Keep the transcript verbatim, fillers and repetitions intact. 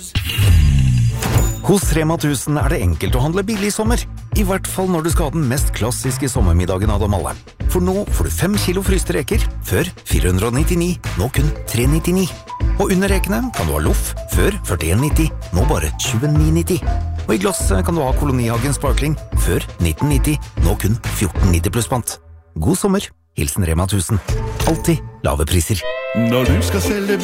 Hos Rema tusen er det enkelt å handle billig i sommer. I hvert fall når du skal ha den mest klassiske sommermiddagen av dem alle. For nå får du fem kilo fryste reker, før fire hundre nittini, nå kun tre nittini. Og under rekene kan du ha loff, før førtien nitti, nå bare tjueni nitti. Og i glass kan du ha Kolonihagen Sparkling, før nitten nitti, nå kun fjorten nitti pluss pant. God sommer, hilsen Rema tusen. Alltid lave priser. Når du skal selge